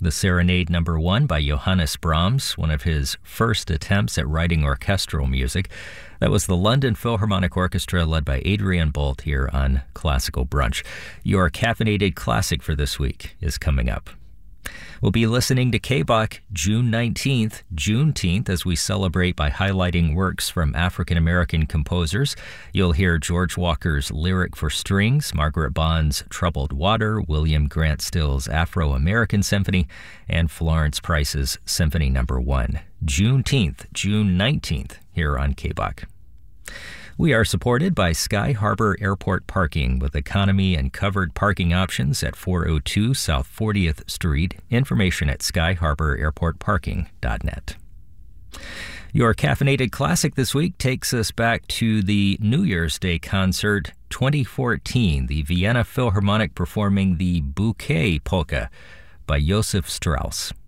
The Serenade No. 1 by Johannes Brahms, one of his first attempts at writing orchestral music. That was the London Philharmonic Orchestra led by Adrian Bolt here on Classical Brunch. Your caffeinated classic for this week is coming up. We'll be listening to KBOK June 19th, Juneteenth, as we celebrate by highlighting works from African-American composers. You'll hear George Walker's Lyric for Strings, Margaret Bond's Troubled Water, William Grant Still's Afro-American Symphony, and Florence Price's Symphony No. 1. Juneteenth, June 19th, here on KBOK. We are supported by Sky Harbor Airport Parking with economy and covered parking options at 402 South 40th Street. Information at skyharbor-airportparking.net. Your caffeinated classic this week takes us back to the New Year's Day concert 2014, the Vienna Philharmonic performing the Bouquet Polka by Josef Strauss.